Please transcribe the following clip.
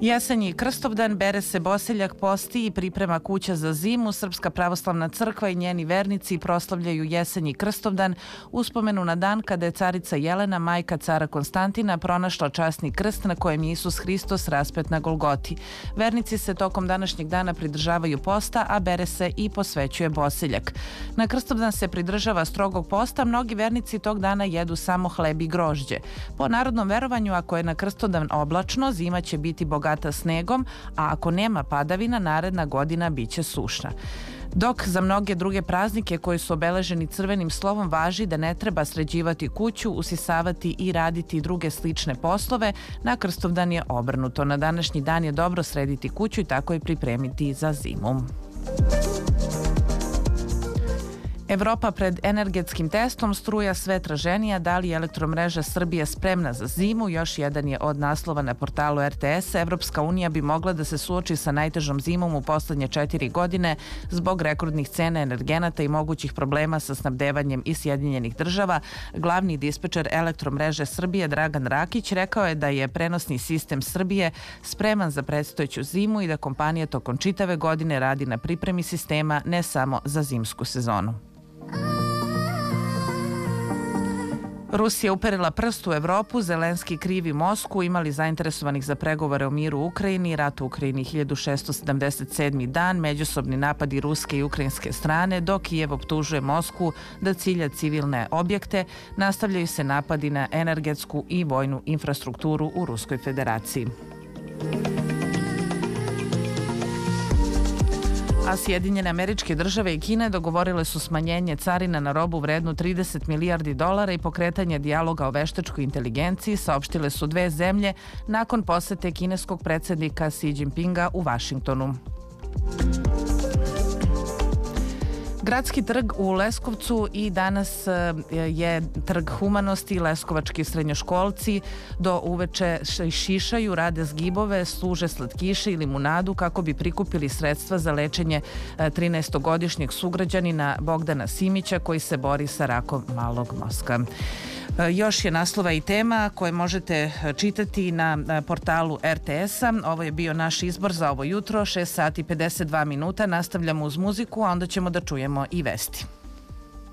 Jesenji Krstovdan, bere se bosiljak, posti i priprema kuća za zimu. Srpska pravoslavna crkva i njeni vernici proslavljaju jesenji Krstovdan, uspomenu na dan kada je carica Jelena, majka cara Konstantina, pronašla časni krst na kojem je Isus Hristos raspet na Golgoti. Vernici se tokom današnjeg dana pridržavaju posta, a bere se i posvećuje bosiljak. Na Krstovdan se pridržava strogog posta, mnogi vernici tog dana jedu samo hleb i grožđe. Po narodnom verovanju, ako je na Krstovdan oblačno, zima će biti bogata snegom, a ako nema padavina, naredna godina biće sušna. Dok za mnoge druge praznike koji su obeleženi crvenim slovom važi da ne treba sređivati kuću, usisavati i raditi druge slične poslove, na Krstovdan je obrnuto. Na današnji dan je dobro srediti kuću i tako je pripremiti za zimu. Evropa pred energetskim testom, struja sve traženija, da li je Elektromreža Srbije spremna za zimu? Još jedan je od naslova na portalu RTS. Evropska unija bi mogla da se suoči sa najtežom zimom u poslednje 4 godine zbog rekordnih cena energenata i mogućih problema sa snabdevanjem iz Sjedinjenih država. Glavni dispečer Elektromreže Srbije Dragan Rakić rekao je da je prenosni sistem Srbije spreman za predstojeću zimu i da kompanija tokom čitave godine radi na pripremi sistema, ne samo za zimsku sezonu. Rusija uperila prst u Evropu, Zelenski krivi Moskvu, imali zainteresovanih za pregovore o miru u Ukrajini, rat u Ukrajini 1677. dan, međusobni napadi ruske i ukrajinske strane, dok Kijev optužuje Moskvu da cilja civilne objekte, nastavljaju se napadi na energetsku i vojnu infrastrukturu u Ruskoj federaciji. A Sjedinjene Američke Države i Kine dogovorile su smanjenje carina na robu vrednu $30 milijardi i pokretanje dijaloga o veštačkoj inteligenciji, saopštile su dve zemlje nakon posete kineskog predsjednika Xi Jinpinga u Vašingtonu. Gradski trg u Leskovcu i danas je trg humanosti. Leskovački srednjoškolci do uveče šišaju, rade zgibove, služe slatkiše i limunadu kako bi prikupili sredstva za lečenje 13-godišnjeg sugrađanina Bogdana Simića koji se bori sa rakom malog mozga. Još je naslova i tema koje možete čitati na portalu RTS-a. Ovo je bio naš izbor za ovo jutro, 6 sati 52 minuta. Nastavljamo uz muziku, a onda ćemo da čujemo i vesti.